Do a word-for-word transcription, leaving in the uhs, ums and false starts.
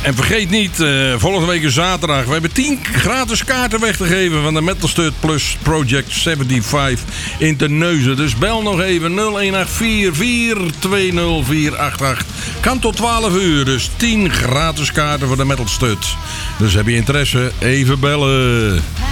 En vergeet niet, uh, volgende week is zaterdag. We hebben tien gratis kaarten weg te geven van de Metal Stud Plus Project zevenenzeventig in Terneuzen. Dus bel nog even nul een acht vier, vier twee nul, vier acht acht. Kan tot twaalf uur, dus tien gratis kaarten voor de Metal Stud. Dus heb je interesse, even bellen.